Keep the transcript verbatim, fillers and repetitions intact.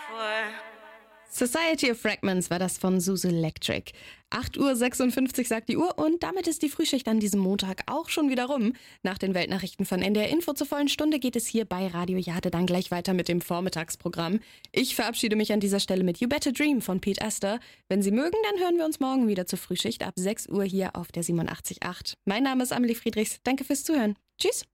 Society of Fragments war das von Suze Electric. acht Uhr sechsundfünfzig sagt die Uhr und damit ist die Frühschicht an diesem Montag auch schon wieder rum. Nach den Weltnachrichten von N D R Info zur vollen Stunde geht es hier bei Radio Jade dann gleich weiter mit dem Vormittagsprogramm. Ich verabschiede mich an dieser Stelle mit You Better Dream von Pete Astor. Wenn Sie mögen, dann hören wir uns morgen wieder zur Frühschicht ab sechs Uhr hier auf der siebenundachtzig Komma acht. Mein Name ist Amelie Friedrichs. Danke fürs Zuhören. Tschüss.